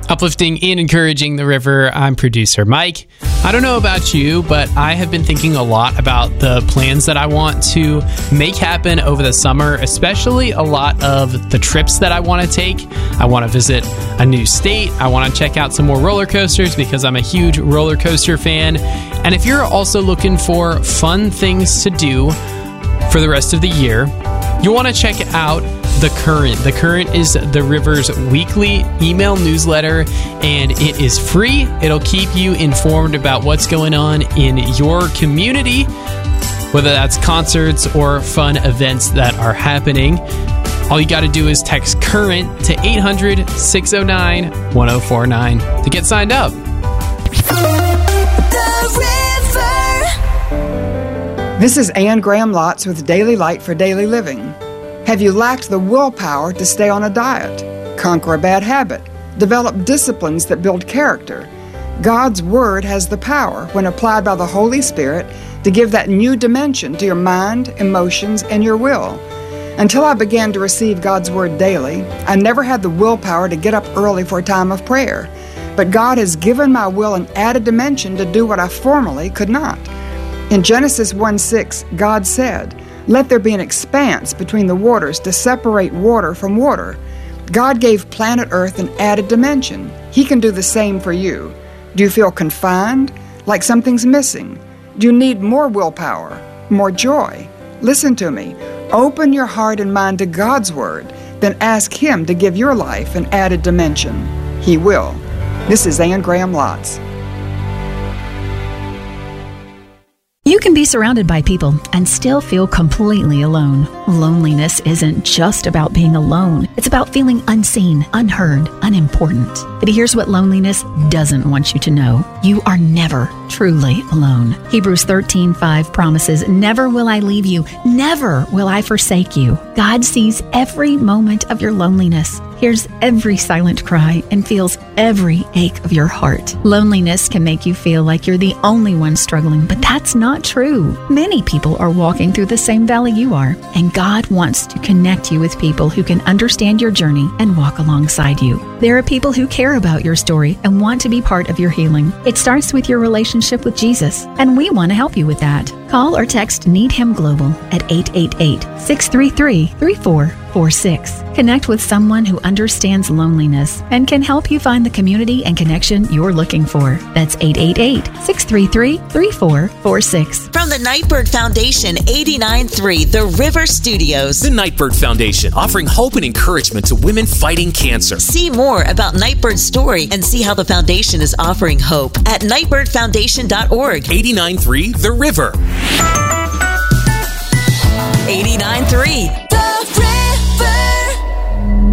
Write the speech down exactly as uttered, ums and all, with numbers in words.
Uplifting and encouraging the river, I'm producer Mike. I don't know about you, but I have been thinking a lot about the plans that I want to make happen over the summer, especially a lot of the trips that I want to take. I want to visit a new state. I want to check out some more roller coasters because I'm a huge roller coaster fan. And if you're also looking for fun things to do for the rest of the year, you'll want to check out The Current. The Current is the river's weekly email newsletter, and it is free. It'll keep you informed about what's going on in your community, whether that's concerts or fun events that are happening. All you got to do is text CURRENT to eight hundred, six oh nine, one oh four nine to get signed up. This is Anne Graham Lotz with Daily Light for Daily Living. Have you lacked the willpower to stay on a diet, conquer a bad habit, develop disciplines that build character? God's Word has the power, when applied by the Holy Spirit, to give that new dimension to your mind, emotions, and your will. Until I began to receive God's Word daily, I never had the willpower to get up early for a time of prayer. But God has given my will an added dimension to do what I formerly could not. In Genesis one six, God said, "Let there be an expanse between the waters to separate water from water." God gave planet Earth an added dimension. He can do the same for you. Do you feel confined? Like something's missing? Do you need more willpower? More joy? Listen to me. Open your heart and mind to God's Word, then ask Him to give your life an added dimension. He will. This is Anne Graham Lotz. You can be surrounded by people and still feel completely alone. Loneliness isn't just about being alone. It's about feeling unseen, unheard, unimportant. But here's what loneliness doesn't want you to know. You are never truly alone. Hebrews thirteen five promises, "Never will I leave you. Never will I forsake you." God sees every moment of your loneliness, hears every silent cry, and feels every ache of your heart. Loneliness can make you feel like you're the only one struggling, but that's not true. Many people are walking through the same valley you are, and God wants to connect you with people who can understand your journey and walk alongside you. There are people who care about your story and want to be part of your healing. It starts with your relationship with Jesus, and we want to help you with that. Call or text Need Him Global at eight eight eight, six three three, three four four six. Connect with someone who understands loneliness and can help you find the community and connection you're looking for. That's eight eight eight, six three three, three four four six. From the Nightbird Foundation, eighty-nine point three The River Studios. The Nightbird Foundation, offering hope and encouragement to women fighting cancer. See more about Nightbird's story and see how the foundation is offering hope at nightbird foundation dot org. eighty-nine point three The River. eighty-nine point three